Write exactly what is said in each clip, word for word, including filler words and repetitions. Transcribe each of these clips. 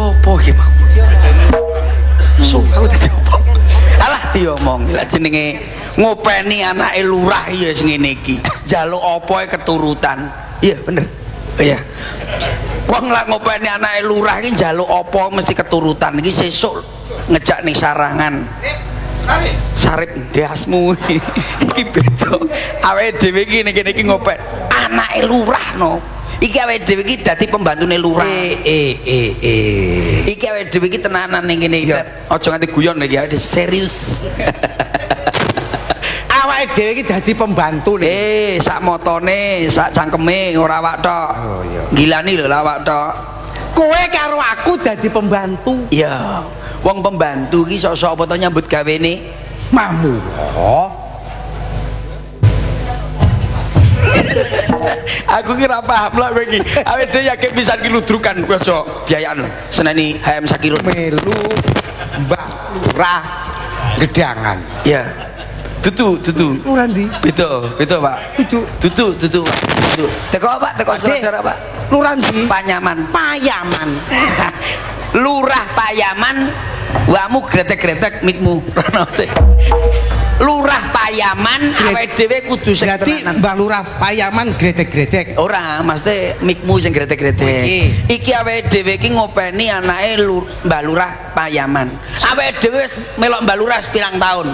opo iki mau? Su, aku dadi opo? Alah diomong, lek jenenge ngopeni anake lurah ya wis ngene iki. Njaluk apa keturutan. Iya bener. Iya. Wong lek ngopeni anake lurah iki njaluk apa mesti keturutan. Iki sesuk ngejak ning sarangan. Sarip ndasmu iki beda. Awake dhewe iki ngene iki ngopek anake lurah no. Iki awake dhewe iki dadi pembantune lurah. Eh eh eh eh. Iki awake dhewe iki tenanan ning kene iki. Aja nganti guyon iki awake serius. Awake dhewe iki dadi pembantu nih. Eh, sak motone, sak cangkeme ora awak tok. Oh iya. Gilani lho awak tok. Kowe karo aku dadi pembantu. Iya. Wong pembantu iki sok-sok apa to nyambut gawene? Mamu. Oh. Aku kira paham lah kowe iki. Awake dhewe yakin pisan ki ludrukan kowe aja biayaan lho. Seneni H M sakilo Melu Mbah Lurah Gedangan. Iya. Tutu, tutu. Lurah ndi? Beto, beto Pak. Tutu. Tutu, tutu Pak. Tutu. Teko Pak, teko saudara Pak. Lurah ndi? Panyaman. Payaman. Lurah Payaman, wamu gretek-gretek mitmu. Lurah Payaman, awake dhewe kudu sing tenanan. Mbah Lurah Payaman gredek-gredek. Ora, mesti mikmu sing gretek-gretek. Iki awake dhewe iki ngopeni anake Mbah Lurah Payaman. Awake dhewe wis melok Mbah Lurah pirang taun?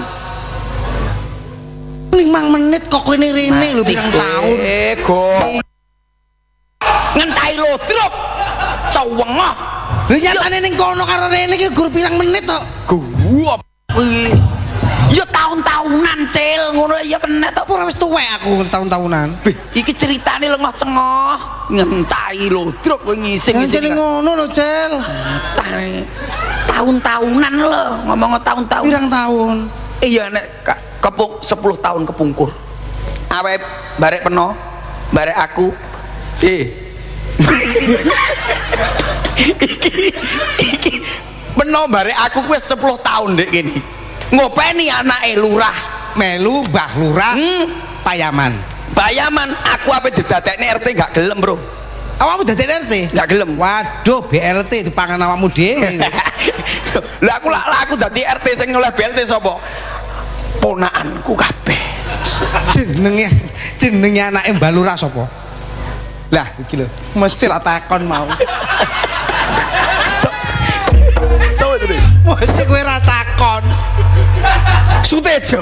Limang menit kok kene rene lho pirang taun. Eh, go. Ngentahi lodruk. Cowengah. Lha nyatane ning kono karo rene iki gur pirang menit tok. Gua kuwi. Ya tahun-tahunan cil ngono ya kena tok ora wis tuwek aku tahun-tahunan. Bih, iki ceritane lengah-cengah ngentahi lodruk kowe ngising ngene ngono lho, Cel. Tahun-tahunan lho, ngomong tahun-tahun. Pirang tahun? Iya nek kepung sepuluh tahun kepungkur. Awake barek peno, barek aku. Eh. iki iki peno barek aku wis sepuluh tahun ndek kene. Ngopeni anake lurah melu Mbah Lurah hmm. Payaman. Payaman aku ape didadekne R T gak gelem, Bro. Awakmu dadekne R T? Gak gelem. Waduh, B L T dipangan awakmu dhewe. Lah aku lah aku dadi R T sing oleh B L T sapa? Ponakanku kabeh. Jenenge jenenge anake Mbah Lurah sapa? Lah iki lho, mesti ra takon mau. Sowe to. Mesti kowe ra takon. Sutejo.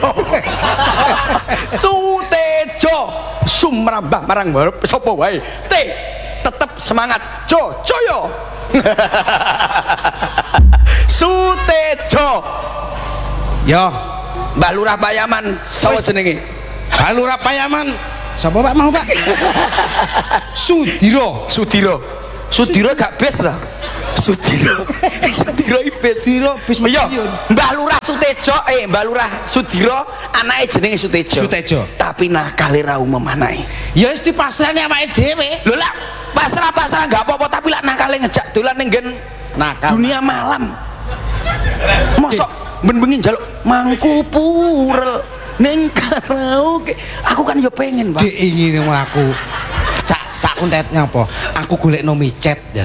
Sutejo sumrambah marang barep sapa wae. T tetep semangat. Jo, Joyo. Sutejo. Yo, Mbah Lurah Payaman, sapa jenenge? Mbah Lurah Payaman. Sapa Pak mau, Pak? Sudiro. Sudiro. Sudiro gak bes ta? Sudiro. Sudiro ibes. Sudiro bis Medion. Mbah Lurah Sutejo, eh Mbah Lurah Sudiro, anake jenenge Sutejo. Sutejo. Tapi nakale ra umum anake. Ya wis dipasrahne awake dhewe. Lho lah, pasrah-pasrah gak apa-apa tapi lak nakale ngejak dolan ning nggen nakal. Dunia malam. Mosok ben-bengi njaluk mangku purel ning karaoke. Aku kan yo pengen, Pak. Dek ingin aku. Cak cak kuntetnya apa? Aku golekno micet ya.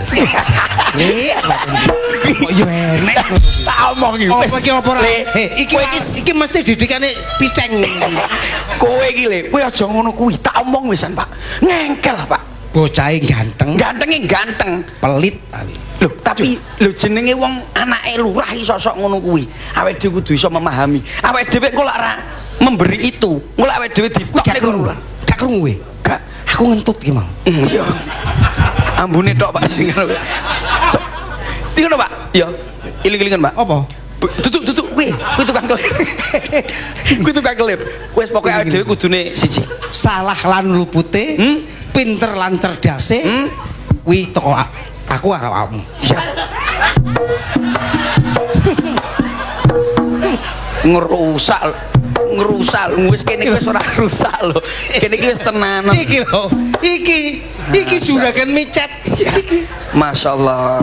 Kok yo enek ngono. Tak omong iki. Apa iki apa ora? He, iki iki mesti didikane piceng. Kowe iki le, kowe aja ngono kuwi. Tak omong wisan, Pak. Ngengkel, Pak. Bocahe ganteng. Gantenge ganteng, pelit tapi. Lho, tapi lho jenenge wong anake lurah iso sok ngono kuwi. Awake dhewe kudu iso memahami. Awake dhewe kok ora memberi itu. Engko awake dhewe ditok nek ngono. Gak krungu kowe. Gak. Aku ngentut ki, Mang. Iya. Ambune tok, Pak, sing ngono. Iki ngono, Pak. Iya. Iling-ilingan, Pak. Apa? Tutuk tutuk kuwi, kuwi tukang kelir. Kuwi tukang kelir. Wis pokoke awake dhewe kudune siji. Salah lan lupute, hmm? Pinter lan cerdase. Hmm? Kuwi teko aku karo awakmu. Ngerusak ngerusak wis kene wis ora rusak lho. Kene iki wis tenanan. Iki lho. Iki iki juragan micet. Iki. Masyaallah.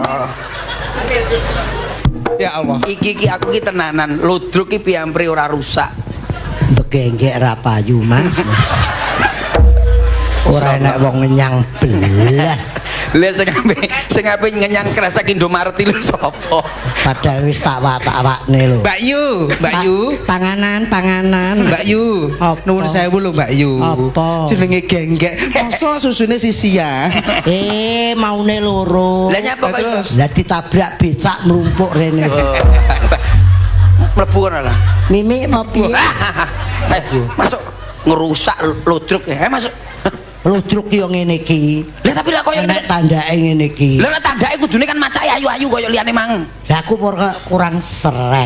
Ya Allah. Iki iki aku iki tenanan. Ludruk iki piampri ora rusak. Begenggek ra payu, Mas. Ora enak wong nyang belas. Lha sing ape sing ape ngenyang kresek Indomaret lho sapa? Padahal wis tak awak-awakne lho. Mbak Yu, Mbak Yu. Panganan, panganan. Mbak Yu. Apa? Nuwun sewu lho Mbak Yu. Apa? Jenenge genggek. Masa susune sisia? Eh, maune loro. Lah nyapa kok iso? Lah ditabrak becak mlumpuk rene. Mlebu kono lah. Mimi mau piye? Eh, masuk ngerusak ludruk ya. Eh masuk. Ludruk yo ngene iki. Lah tapi lah koyo nek tandake ngene iki. Lah nek tandake kudune kan macake ayu-ayu koyo liyane mang. Lah aku kurang seret.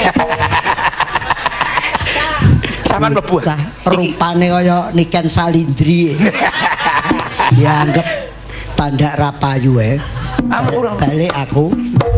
Saman mlebu. Rupane kaya Niken Salindri. Dianggep tandak rapayu eh. Balik aku.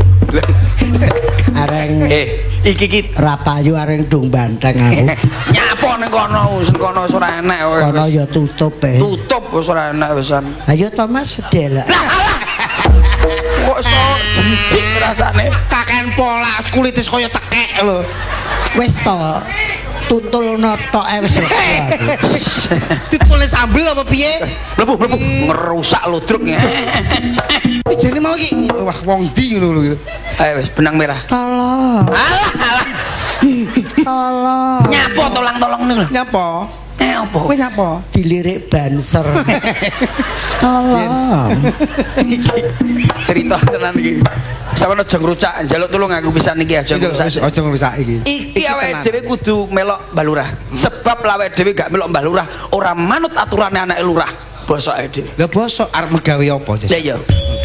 Areng eh iki iki rapayu areng dong banteng aku. Nyapo ning kono wis kono wis ora enek kowe. Kono ya tutup eh. Tutup wis ora enek wisan. Ayo Thomas sedelok. Kok iso jijik rasane. Kaken pola kulitis kaya tekek lho. Wis to. Tutul notok eh wis selesai. Ditulis sambel apa piye? Mlebu mlebu ngerusak ludruk ya. Iki jane mau iki wah wong ndi ngono lho. Ayo wis benang merah. Tolong. Alah alah. Tolong. Nyapo tolong-tolong niku lho. Nyapa? Eh opo? Kowe nyapa? Dilirik banser. Tolong. Cerita tenan iki. Sawono aja ngrucak, njaluk tulung aku pisan iki aja ngrusak. Aja ngrusak iki. Iki awake dhewe kudu melok Mbah Lurah. Sebab awake dhewe gak melok Mbah Lurah, ora manut aturane anake lurah. Bosok dhewe. Lah bosok arep megawe apa, Jas? Ya iya.